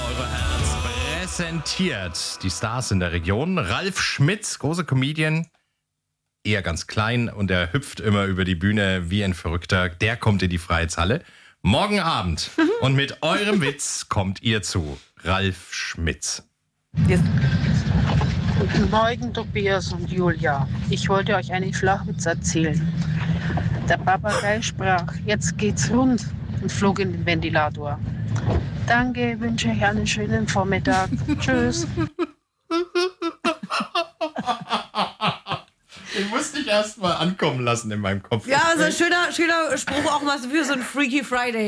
Euroherz präsentiert die Stars in der Region. Ralf Schmitz, großer Comedian, eher ganz klein und er hüpft immer über die Bühne wie ein Verrückter. Der kommt in die Freiheitshalle. Morgen Abend. Und mit eurem Witz kommt ihr zu. Ralf Schmitz. Guten Morgen, Tobias und Julia. Ich wollte euch einen Flachwitz erzählen. Der Papagei sprach, jetzt geht's rund und flog in den Ventilator. Danke, wünsche euch einen schönen Vormittag. Tschüss. Ich musste dich erst mal ankommen lassen in meinem Kopf. Ja, also schöner Spruch auch mal für so ein Freaky Friday.